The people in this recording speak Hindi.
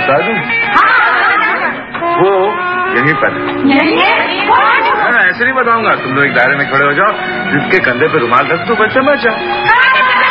बता दूं? वो यहीं पर ऐसे नहीं बताऊंगा। तुम लोग एक दायरे में खड़े हो जाओ, जिसके कंधे पे रुमाल रख दो, बच्चा बचा।